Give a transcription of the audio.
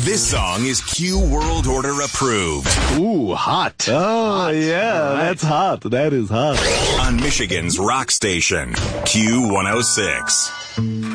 This song is Q World Order approved. Ooh, hot. Oh, yeah, that's hot. That is hot. On Michigan's rock station, Q106.